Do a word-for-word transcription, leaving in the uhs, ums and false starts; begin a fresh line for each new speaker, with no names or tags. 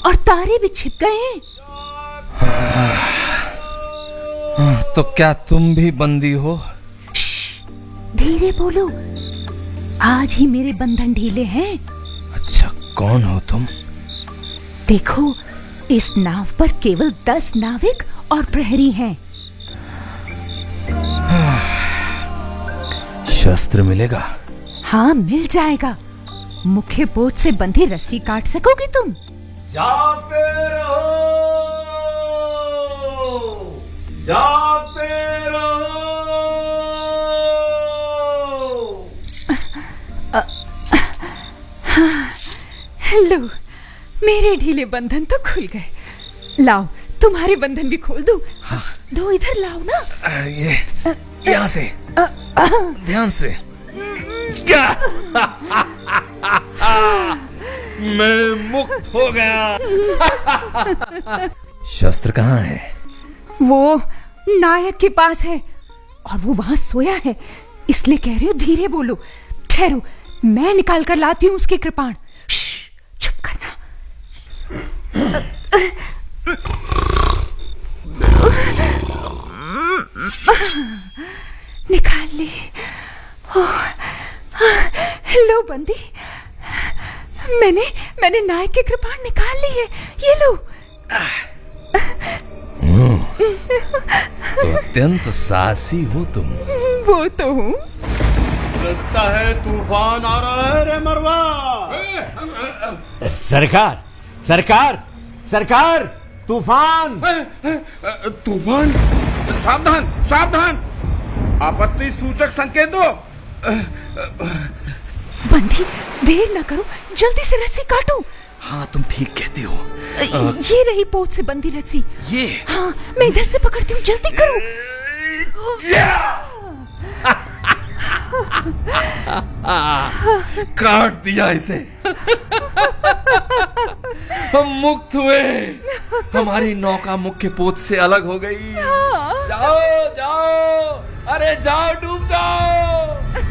और तारे भी छिप गए हैं।
तो क्या तुम भी बंदी हो?
धीरे बोलो, आज ही मेरे बंधन ढीले हैं।
अच्छा, कौन हो तुम?
देखो, इस नाव पर केवल दस नाविक और प्रहरी हैं।
शस्त्र मिलेगा?
हाँ, मिल जाएगा। मुख्य पोत से बंधी रस्सी काट सकोगे तुम?
जाते रहो, जाते रहो।
लो, मेरे ढीले बंधन तो खुल गए। लाओ, तुम्हारे बंधन भी खोल दूं। हाँ। दो इधर लाओ ना।
आ, ये यहाँ से, आ, आ, ध्यान से। मैं मुक्त हो गया। शस्त्र कहाँ है?
वो नायक के पास है और वो वहां सोया है, इसलिए कह रही हूँ धीरे बोलो। ठहरो, मैं निकाल कर लाती हूँ उसके कृपाण। चुप करना। निकाल ली। लो बंदी, मैंने मैंने नायक के कृपाण निकाल ली है। ये लो।
तो अत्यंत साहसी हो तुम।
वो तो हूँ।
लगता है तूफान आ रहा है रे मरवा।
सरकार, सरकार, सरकार, तूफान।
तूफान? सावधान, सावधान, आपत्ति सूचक संकेत दो।
बंदी, देर ना करो, जल्दी से रस्सी काटो।
हाँ, तुम ठीक कहती हो।
ये रही पोत से बंधी रस्सी।
ये?
हाँ, मैं इधर से पकड़ती हूँ, जल्दी करो।
काट दिया इसे। हम मुक्त हुए। हमारी नौका मुख्य पोत से अलग हो गई। जाओ, जाओ, अरे जाओ, डूब जाओ।